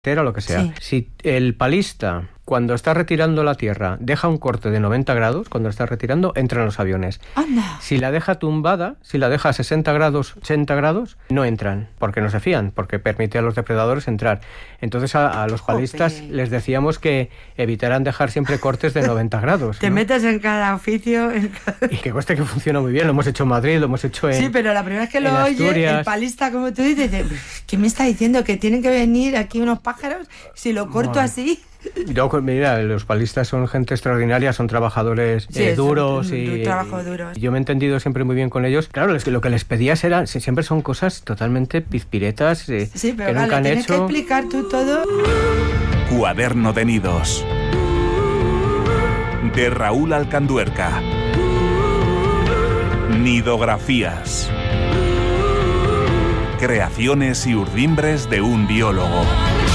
o lo que sea. Sí. Si el palista, cuando está retirando la tierra, deja un corte de 90 grados, cuando está retirando, entran los aviones. Anda. Si la deja tumbada, si la deja a 60 grados, 80 grados, no entran, porque no se fían, porque permite a los depredadores entrar. Entonces a los palistas les decíamos que evitaran dejar siempre cortes de 90 grados. Te ¿no? metes en cada oficio. Y que cueste que funciona muy bien, lo hemos hecho en Madrid, lo hemos hecho en Sí, pero la primera vez que lo oye, Asturias. el palista, como tú dices, dice, ¿qué me está diciendo? ¿Que tienen que venir aquí unos pájaros? Si lo corto así... No, mira, los palistas son gente extraordinaria, son trabajadores duros y trabajo duro. Yo me he entendido siempre muy bien con ellos. Claro, lo que les pedías era siempre son cosas totalmente pizpiretas sí, pero que nunca han tienes hecho. que explicar tú todo. Cuaderno de nidos de Raúl Alcanduerca. Nidografías. Creaciones y urdimbres de un biólogo.